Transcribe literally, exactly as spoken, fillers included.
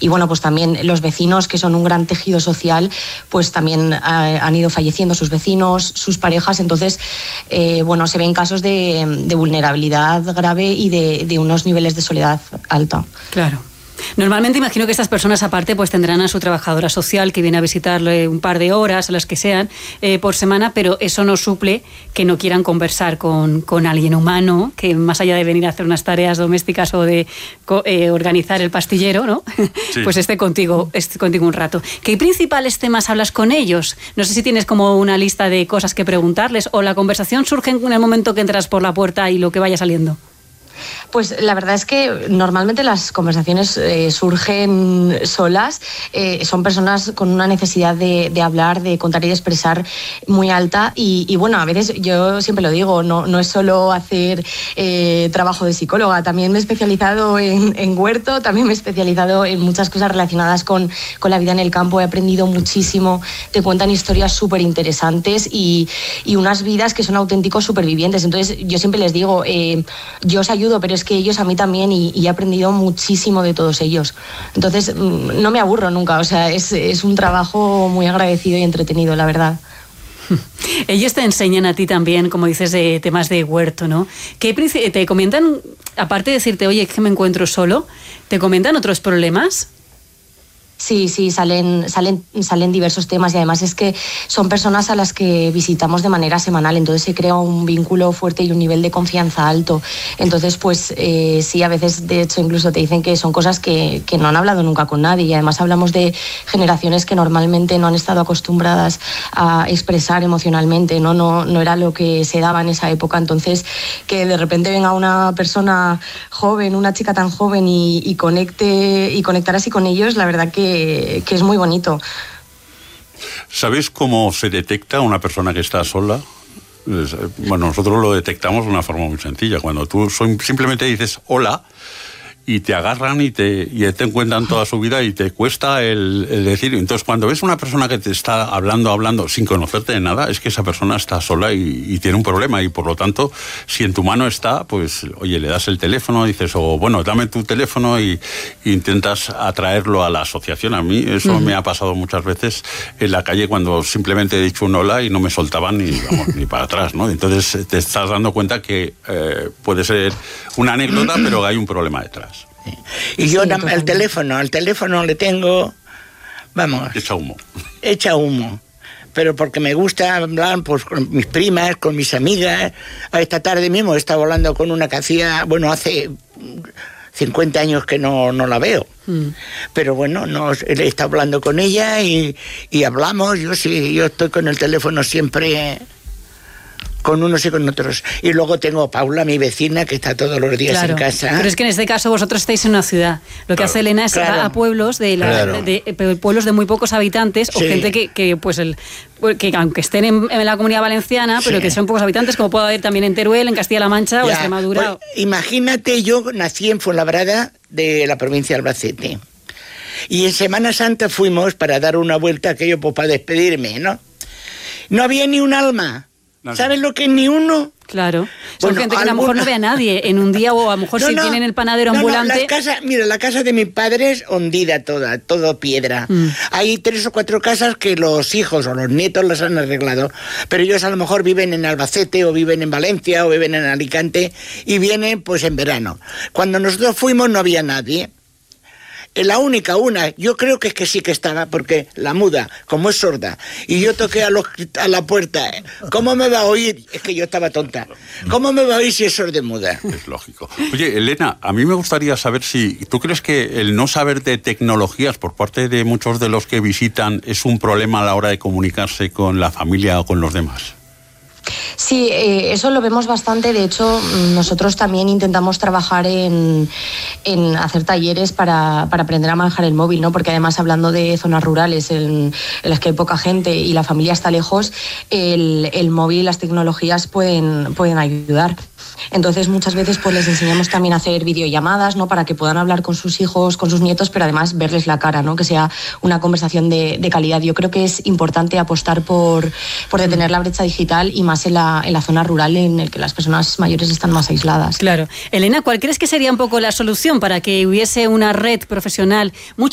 y bueno, pues también los vecinos, que son un gran tejido social, pues también eh, han ido falleciendo sus vecinos, sus parejas. Entonces, eh, bueno, se ven casos de, de vulnerabilidad grave y de, de unos niveles de soledad alta. Claro. Normalmente imagino que estas personas aparte pues tendrán a su trabajadora social que viene a visitarle un par de horas, a las que sean, eh, por semana, pero eso no suple que no quieran conversar con, con alguien humano, que más allá de venir a hacer unas tareas domésticas o de eh, organizar el pastillero, ¿no? Sí. Pues esté contigo, esté contigo un rato. ¿Qué principales temas hablas con ellos? No sé si tienes como una lista de cosas que preguntarles o la conversación surge en el momento que entras por la puerta y lo que vaya saliendo. Pues la verdad es que normalmente las conversaciones eh, surgen solas, eh, son personas con una necesidad de, de hablar, de contar y de expresar muy alta y, y bueno, a veces yo siempre lo digo, no, no es solo hacer eh, trabajo de psicóloga, también me he especializado en, en huerto, también me he especializado en muchas cosas relacionadas con, con la vida en el campo, he aprendido muchísimo, te cuentan historias súper interesantes y, y unas vidas que son auténticos supervivientes. Entonces yo siempre les digo, eh, yo os ayudo, pero es que ellos a mí también y, y he aprendido muchísimo de todos ellos. Entonces no me aburro nunca, o sea, es, es un trabajo muy agradecido y entretenido, la verdad. Ellos te enseñan a ti también, como dices, de temas de huerto, ¿no? ¿Qué te comentan, aparte de decirte, oye, que me encuentro solo, te comentan otros problemas? Sí, sí, salen, salen, salen diversos temas y además es que son personas a las que visitamos de manera semanal, entonces se crea un vínculo fuerte y un nivel de confianza alto. Entonces, pues eh, sí, a veces de hecho incluso te dicen que son cosas que, que no han hablado nunca con nadie y además hablamos de generaciones que normalmente no han estado acostumbradas a expresar emocionalmente, ¿no? No, no era lo que se daba en esa época, entonces que de repente venga una persona joven, una chica tan joven y, y conecte y conectar así con ellos, la verdad que que es muy bonito. ¿Sabes cómo se detecta una persona que está sola? Bueno, nosotros lo detectamos de una forma muy sencilla. Cuando tú simplemente dices hola y te agarran y te, y te encuentran toda su vida y te cuesta el, el decir. Entonces, cuando ves una persona que te está hablando, hablando sin conocerte de nada, es que esa persona está sola y, y tiene un problema y por lo tanto, si en tu mano está, pues, oye, le das el teléfono, dices, o bueno, dame tu teléfono y, y intentas atraerlo a la asociación. A mí eso uh-huh. me ha pasado muchas veces en la calle cuando simplemente he dicho un hola y no me soltaban ni, vamos, ni para atrás, ¿no? Entonces te estás dando cuenta que eh, puede ser una anécdota, pero hay un problema detrás. Y yo sí, el teléfono, al teléfono le tengo, vamos... Echa humo. Echa humo. Pero porque me gusta hablar pues, con mis primas, con mis amigas. Esta tarde mismo he estado hablando con una que hacía, bueno, hace cincuenta años que no, no la veo. Mm. Pero bueno, no, he estado hablando con ella y, y hablamos. Yo sí, yo estoy con el teléfono siempre... con unos y con otros. Y luego tengo a Paula, mi vecina, que está todos los días claro, en casa. Pero es que en este caso vosotros estáis en una ciudad. Lo que claro, hace Elena es claro, a pueblos de, la, claro. de, de pueblos de muy pocos habitantes sí. o gente que, que pues el que aunque estén en, en la Comunidad Valenciana, pero sí. que son pocos habitantes, como puede haber también en Teruel, en Castilla-La Mancha ya, o Extremadura. Pues, imagínate, yo nací en Fuenlabrada, de la provincia de Albacete. Y en Semana Santa fuimos para dar una vuelta, aquello pues, para despedirme, ¿no? No había ni un alma. ¿Sabes lo que es ni uno? Claro. Son bueno, gente que a lo mejor no ve a nadie en un día o a lo mejor no, si no, tienen el panadero no, ambulante... No, las casas, mira, la casa de mis padres hundida toda, todo piedra. Mm. Hay tres o cuatro casas que los hijos o los nietos las han arreglado, pero ellos a lo mejor viven en Albacete o viven en Valencia o viven en Alicante y vienen pues en verano. Cuando nosotros fuimos no había nadie. La única, una, yo creo que es que sí que estaba, porque la muda, como es sorda, y yo toqué a, los, a la puerta, ¿cómo me va a oír? Es que yo estaba tonta. ¿Cómo me va a oír si es sordomuda? Es lógico. Oye, Elena, a mí me gustaría saber si tú crees que el no saber de tecnologías por parte de muchos de los que visitan es un problema a la hora de comunicarse con la familia o con los demás. Sí, eh, eso lo vemos bastante. De hecho, nosotros también intentamos trabajar en, en hacer talleres para, para aprender a manejar el móvil, ¿no? Porque además, hablando de zonas rurales en, en las que hay poca gente y la familia está lejos, el, el móvil y las tecnologías pueden, pueden ayudar. Entonces, muchas veces pues les enseñamos también a hacer videollamadas, ¿no? Para que puedan hablar con sus hijos, con sus nietos, pero además verles la cara, ¿no? Que sea una conversación de, de calidad. Yo creo que es importante apostar por, por detener la brecha digital y más en la, en la zona rural en la que las personas mayores están más aisladas. Claro. Elena, ¿cuál crees que sería un poco la solución para que hubiese una red profesional mucho